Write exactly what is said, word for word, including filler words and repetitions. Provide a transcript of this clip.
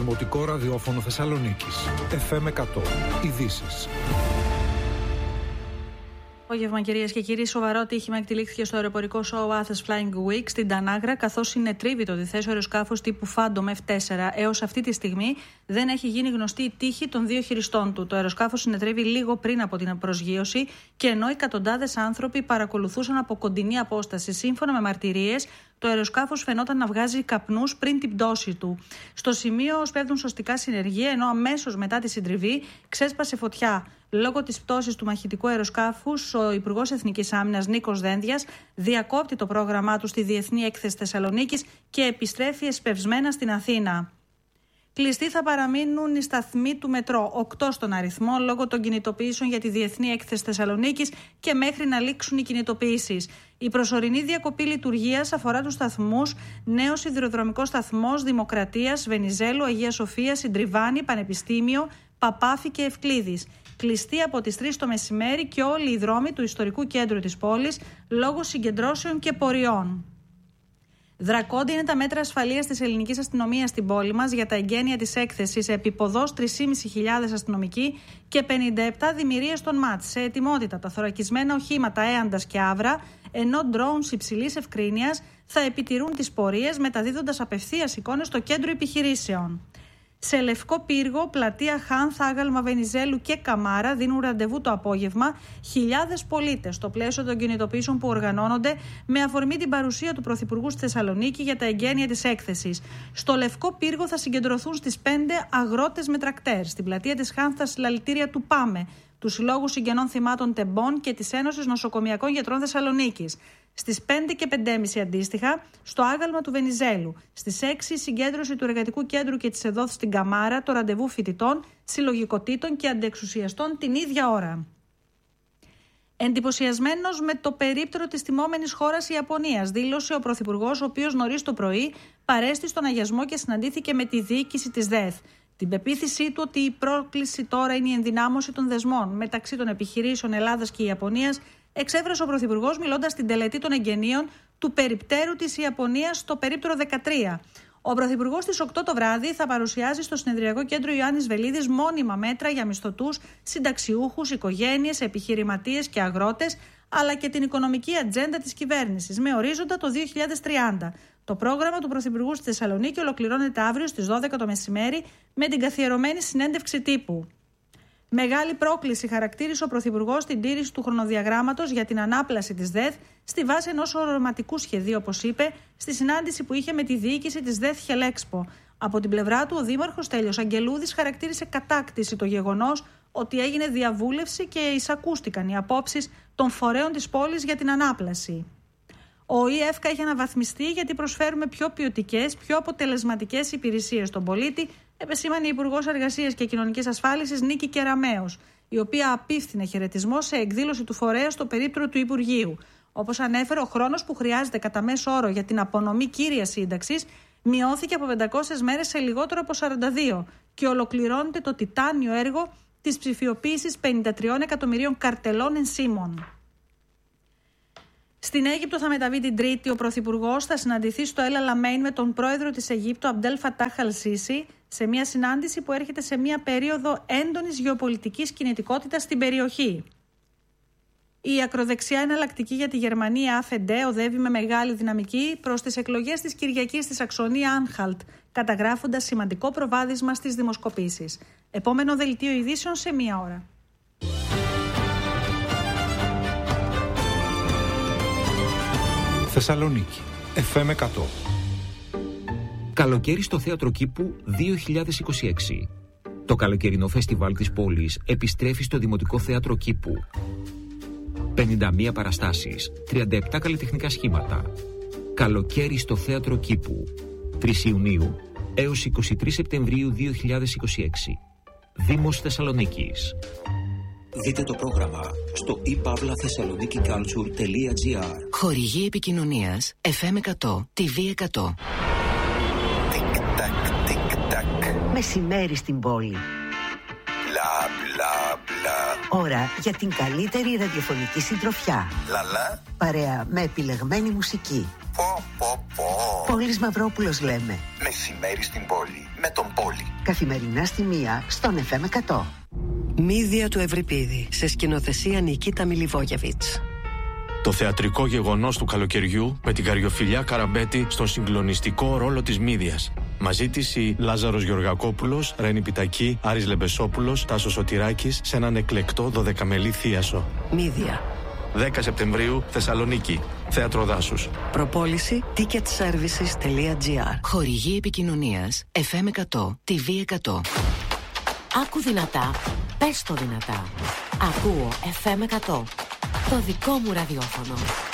Δημοτικό Ραδιόφωνο Θεσσαλονίκης. εφ εμ εκατό. Ειδήσεις. Απόγευμα, κυρίες και κύριοι. Σοβαρό ατύχημα εκτελήχθηκε στο αεροπορικό σόου Athens Flying Week στην Τανάγρα, καθώς συνετρίβει το διθέσιο αεροσκάφος τύπου Phantom εφ τέσσερα. Έως αυτή τη στιγμή δεν έχει γίνει γνωστή η τύχη των δύο χειριστών του. Το αεροσκάφος συνετρίβει λίγο πριν από την προσγείωση και ενώ εκατοντάδες άνθρωποι παρακολουθούσαν από κοντινή απόσταση. Σύμφωνα με μαρτυρίες, το αεροσκάφος φαινόταν να βγάζει καπνούς πριν την πτώση του. Στο σημείο σπέβδουν σωστικά συνεργεία, ενώ αμέσως μετά τη συντριβή ξέσπασε φωτιά. Λόγω της πτώσης του μαχητικού αεροσκάφους, ο Υπουργός Εθνικής Άμυνας Νίκος Δένδιας διακόπτει το πρόγραμμά του στη Διεθνή Έκθεση Θεσσαλονίκης και επιστρέφει εσπευσμένα στην Αθήνα. Κλειστοί θα παραμείνουν οι σταθμοί του μετρό, οκτώ στον αριθμό, λόγω των κινητοποιήσεων για τη Διεθνή Έκθεση Θεσσαλονίκης και μέχρι να λήξουν οι κινητοποιήσεις. Η προσωρινή διακοπή λειτουργίας αφορά τους σταθμούς Νέος Σιδηροδρομικός Σταθμός, Δημοκρατίας, Βενιζέλου, Αγία Σοφία, Συντριβάνη, Πανεπιστήμιο, Παπάφη και Ευκλήδης. Κλειστοί από τις τρεις το μεσημέρι και όλοι οι δρόμοι του ιστορικού κέντρου της πόλης λόγω συγκεντρώσεων και πορειών. Δρακόντια είναι τα μέτρα ασφαλείας της ελληνικής αστυνομίας στην πόλη μας για τα εγγένεια της έκθεσης. Επιποδός τρεις χιλιάδες πεντακόσιοι αστυνομικοί και πενήντα επτά δημιουργίες των ΜΑΤ. Σε ετοιμότητα τα θωρακισμένα οχήματα Έαντας και Αύρα, ενώ drones υψηλής ευκρίνειας θα επιτηρούν τις πορείες μεταδίδοντας απευθείας εικόνες στο κέντρο επιχειρήσεων. Σε Λευκό Πύργο, Πλατεία Χάνθ, Άγαλμα Βενιζέλου και Καμάρα δίνουν ραντεβού το απόγευμα χιλιάδες πολίτες στο πλαίσιο των κινητοποιήσεων που οργανώνονται με αφορμή την παρουσία του Πρωθυπουργού στη Θεσσαλονίκη για τα εγγένεια της έκθεσης. Στο Λευκό Πύργο θα συγκεντρωθούν στις πέντε αγρότες με τρακτέρ. Στην πλατεία της Χάνθ τα συλλαλητήρια του ΠΑΜΕ, του Συλλόγου Συγγενών Θυμάτων Τεμπών και της Ένωσης Νοσοκομιακών Γιατρών Θεσσαλονίκης. Στις πέντε και πέντε και μισή αντίστοιχα, στο άγαλμα του Βενιζέλου. Στις έξι η συγκέντρωση του Εργατικού Κέντρου και της ΕΔΟΘ στην Καμάρα, το ραντεβού φοιτητών, συλλογικοτήτων και αντεξουσιαστών την ίδια ώρα. Εντυπωσιασμένος με το περίπτερο της τιμόμενης χώρας Ιαπωνίας, δήλωσε ο Πρωθυπουργός, ο οποίος νωρίς το πρωί παρέστη στον αγιασμό και συναντήθηκε με τη διοίκηση της ΔΕΘ. Την πεποίθησή του ότι η πρόκληση τώρα είναι η ενδυνάμωση των δεσμών μεταξύ των επιχειρήσεων Ελλάδας και Ιαπωνίας εξέφρασε ο Πρωθυπουργός μιλώντας στην τελετή των εγγενείων του περιπτέρου της Ιαπωνίας στο περίπτερο δεκατρία. Ο Πρωθυπουργός στις οκτώ το βράδυ θα παρουσιάζει στο Συνεδριακό Κέντρο Ιωάννης Βελίδης μόνιμα μέτρα για μισθωτούς, συνταξιούχους, οικογένειες, επιχειρηματίες και αγρότες, αλλά και την οικονομική ατζέντα της κυβέρνησης με ορίζοντα το δύο χιλιάδες τριάντα. Το πρόγραμμα του Πρωθυπουργού στη Θεσσαλονίκη ολοκληρώνεται αύριο στις δώδεκα το μεσημέρι με την καθιερωμένη συνέντευξη τύπου. Μεγάλη πρόκληση χαρακτήρισε ο Πρωθυπουργός την τήρηση του χρονοδιαγράμματος για την ανάπλαση της ΔΕΘ στη βάση ενός οραματικού σχεδίου, όπως είπε, στη συνάντηση που είχε με τη διοίκηση της ΔΕΘ Χελέξπο. Από την πλευρά του, ο Δήμαρχος Τέλειος Αγγελούδης χαρακτήρισε κατάκτηση το γεγονός ότι έγινε διαβούλευση και εισακούστηκαν οι απόψεις των φορέων της πόλης για την ανάπλαση. Ο ΙΕΦΚΑ έχει αναβαθμιστεί γιατί προσφέρουμε πιο ποιοτικές, πιο αποτελεσματικές υπηρεσίες στον πολίτη, επεσήμανε η Υπουργός Εργασίας και Κοινωνικής Ασφάλισης Νίκη Κεραμέως, η οποία απίφθινε χαιρετισμό σε εκδήλωση του φορέα στο περίπτερο του Υπουργείου. Όπως ανέφερε, ο χρόνος που χρειάζεται κατά μέσο όρο για την απονομή κύριας σύνταξης μειώθηκε από πεντακόσιες μέρες σε λιγότερο από σαράντα δύο και ολοκληρώνεται το τιτάνιο έργο της ψηφιοποίησης πενήντα τριών εκατομμυρίων καρτελών ενσύμων. Στην Αίγυπτο θα μεταβεί την Τρίτη. Ο Πρωθυπουργός θα συναντηθεί στο Ελ Αλαμέιν με τον πρόεδρο της Αιγύπτου Αμπντέλ Φατάχ Αλ Σίσι σε μια συνάντηση που έρχεται σε μια περίοδο έντονης γεωπολιτικής κινητικότητας στην περιοχή. Η ακροδεξιά εναλλακτική για τη Γερμανία ΑΦΕΝΤΕ οδεύει με μεγάλη δυναμική προς τις εκλογές της Κυριακής στη Σαξονία Άνχαλτ, καταγράφοντας σημαντικό προβάδισμα στις δημοσκοπήσεις. Επόμενο δελτίο ειδήσεων σε μία ώρα. Θεσσαλονίκη, εφ εμ εκατό. Καλοκαίρι στο Θέατρο Κήπου δύο χιλιάδες είκοσι έξι. Το καλοκαιρινό φεστιβάλ της πόλης επιστρέφει στο Δημοτικό Θέατρο Κήπου. πενήντα μία παραστάσεις, τριάντα επτά καλλιτεχνικά σχήματα. Καλοκαίρι στο Θέατρο Κήπου. τρεις Ιουνίου έως είκοσι τρεις Σεπτεμβρίου δύο χιλιάδες είκοσι έξι. Δήμος Θεσσαλονίκης. Δείτε το πρόγραμμα στο i pavla thessaloniki culture τελεία gr. Χορηγή επικοινωνίας εφ εμ εκατό, τι βι εκατό. Τικ-τακ, τικ-τακ. Μεσημέρι στην πόλη. Μπλα, μπλα, μπλα. Ώρα για την καλύτερη ραδιοφωνική συντροφιά. Λαλά. Παρέα με επιλεγμένη μουσική. Πω, πω, πω. Πόλης Μαυρόπουλος λέμε. Μεσημέρι στην πόλη. Με τον Πόλη. Καθημερινά στη μία στον εφ εμ εκατό. Μύδια του Ευρυπίδη, σε σκηνοθεσία Νικίτα Μιλιβόγεβιτς. Το θεατρικό γεγονός του καλοκαιριού με την Καριοφιλιά Καραμπέτη στον συγκλονιστικό ρόλο της Μύδιας. Μαζί της η Λάζαρος Γεωργακόπουλος, Ρένη Πιτακή, Άρης Λεμπεσόπουλος, Τάσος Σωτηράκης σε έναν εκλεκτό δωδεκαμελή θίασο. Μύδια. δέκα Σεπτεμβρίου, Θεσσαλονίκη. Θέατρο Δάσους. Προπόληση ticket services τελεία τζι άρ. Χορηγή επικοινωνίας εφ εμ εκατό, τι βι εκατό. Άκου δυνατά, πες το δυνατά. Ακούω εφ εμ εκατό. Το δικό μου ραδιόφωνο.